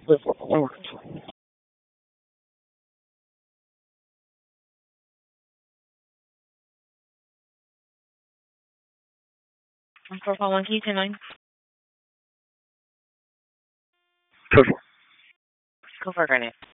Forward. 451 key 10-9. Code 4. Go for it, Granite.